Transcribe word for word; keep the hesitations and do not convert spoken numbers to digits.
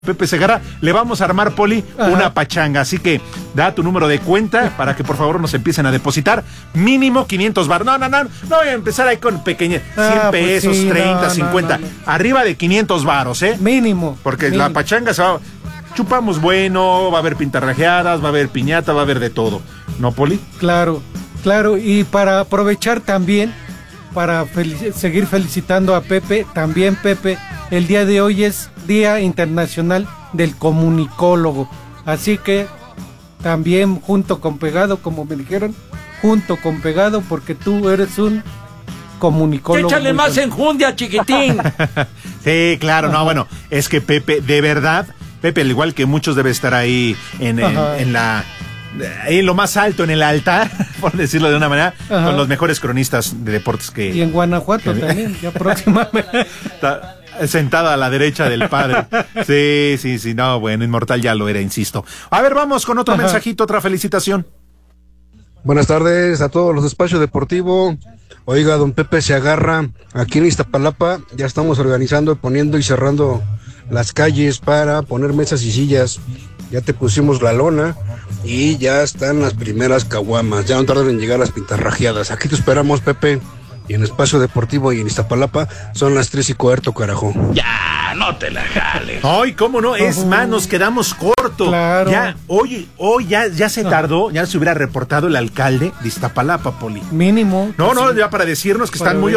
Pepe Segarra, le vamos a armar, Poli, Ajá. una pachanga, así que da tu número de cuenta para que por favor nos empiecen a depositar mínimo quinientos bar. No, no, no, no voy a empezar ahí con pequeña, cien ah, pesos, pues sí, treinta, no, cincuenta, no, no, no. arriba de quinientos varos, ¿eh? Mínimo. Porque mínimo. la pachanga se va, chupamos bueno, va a haber pintarrajeadas, va a haber piñata, va a haber de todo, ¿no, Poli? Claro, claro, y para aprovechar también, para felic- seguir felicitando a Pepe, también Pepe, el día de hoy es Día Internacional del Comunicólogo, así que también junto con pegado, como me dijeron, junto con pegado, porque tú eres un comunicólogo. Échale más bueno. enjundia, chiquitín. Sí, claro, no, bueno, es que Pepe, de verdad, Pepe, al igual que muchos, debe estar ahí en, en, en la... ahí en lo más alto, en el altar, por decirlo de una manera, Ajá. con los mejores cronistas de deportes que... Y en Guanajuato que... también, ya próximamente. Está sentada a la derecha del padre. Sí, sí, sí, no, bueno, inmortal ya lo era, insisto. A ver, vamos con otro Ajá. mensajito, otra felicitación. Buenas tardes a todos los de Espacio Deportivo. Oiga, don Pepe Segarra, aquí en Iztapalapa ya estamos organizando, poniendo y cerrando las calles para poner mesas y sillas. Ya te pusimos la lona y ya están las primeras caguamas. Ya no tardan en llegar las pintarrajeadas. Aquí te esperamos, Pepe. Y en Espacio Deportivo y en Iztapalapa son las tres y cuarto, carajo. Ya, no te la jales. Ay, cómo no, es uh-huh. más, nos quedamos corto. Claro. Ya, hoy, hoy ya, ya se tardó, ya se hubiera reportado el alcalde de Iztapalapa, Poli. Mínimo. No, no, ya para decirnos que están muy